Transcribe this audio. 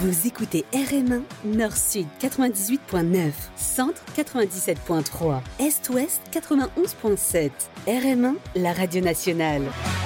Vous écoutez RM1, Nord-Sud 98.9, Centre 97.3, Est-Ouest 91.7. RM1, la radio nationale.